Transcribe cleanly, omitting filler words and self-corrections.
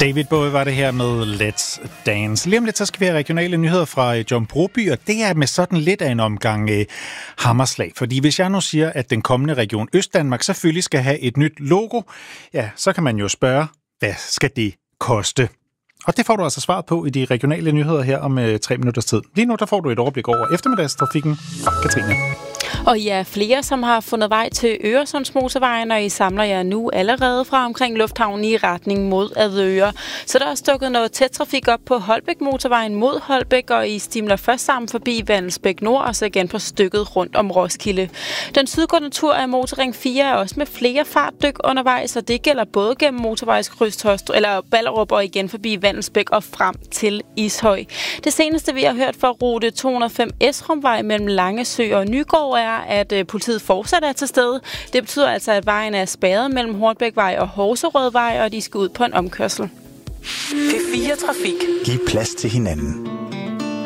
David Bowie var det her med Let's Dance. Lige om lidt, så skal vi have regionale nyheder fra John Broby, og det er med sådan lidt af en omgang hammerslag. Fordi hvis jeg nu siger, at den kommende region Østdanmark selvfølgelig skal have et nyt logo, ja, så kan man jo spørge, hvad skal det koste? Og det får du altså svaret på i de regionale nyheder her om 3 minutters tid. Lige nu, der får du et overblik over eftermiddagstrafikken fra Katrine. Og I er flere, som har fundet vej til Øresundsmotorvejen, og I samler jer nu allerede fra omkring lufthavnen i retning mod Avedøre. Så der er stukket noget tæt trafik op på Holbæk Motorvejen mod Holbæk, og I stimler først sammen forbi Vandelsbæk Nord, og så igen på stykket rundt om Roskilde. Den sydgående tur af Motorring 4 er også med flere fartdyk undervejs, og det gælder både gennem motorvejskryds eller Ballerup og igen forbi Vandelsbæk og frem til Ishøj. Det seneste, vi har hørt fra rute 205 Esrumvej mellem Langesø og Nygård er, at politiet fortsat er til stede. Det betyder altså, at vejen er spærret mellem Hornbækvej og Horserødvej, og de skal ud på en omkørsel. P4 Trafik. Giv plads til hinanden.